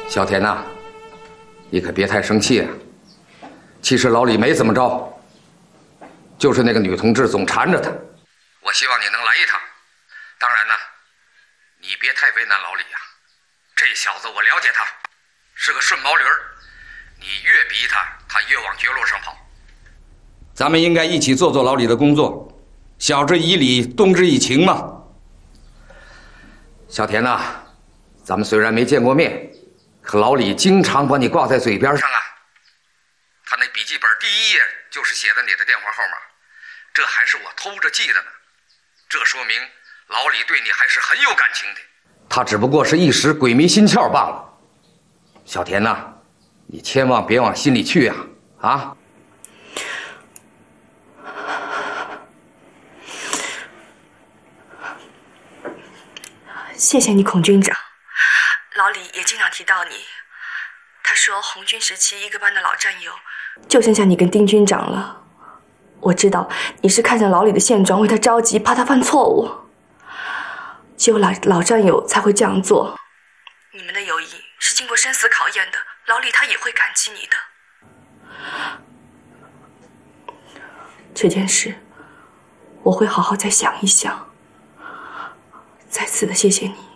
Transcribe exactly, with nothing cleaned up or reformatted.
小田呐，你可别太生气啊。其实老李没怎么着，就是那个女同志总缠着他。我希望你能来一趟。当然呢，你别太为难老李呀、啊。这小子我了解他，是个顺毛驴儿。你越逼他，他越往绝路上跑。咱们应该一起做做老李的工作，晓之以理，动之以情嘛。小田呐，咱们虽然没见过面，可老李经常把你挂在嘴边上啊。他那笔记本第一页就是写的你的电话号码，这还是我偷着记的呢。这说明老李对你还是很有感情的，他只不过是一时鬼迷心窍罢了。小田呐，你千万别往心里去呀！啊！ 谢谢你，孔军长。老李也经常提到你，他说红军时期一个班的老战友，就剩下你跟丁军长了。我知道你是看见老李的现状，为他着急，怕他犯错误。只有老老战友才会这样做。你们的友谊是经过生死考验的，老李他也会感激你的。这件事，我会好好再想一想。再次的谢谢你。